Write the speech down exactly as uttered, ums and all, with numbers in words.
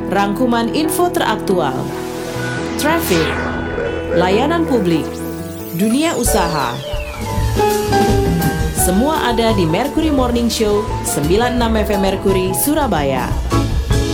rangkuman info teraktual, traffic, layanan publik, dunia usaha. Semua ada di Mercury Morning Show sembilan puluh enam F M Mercury Surabaya.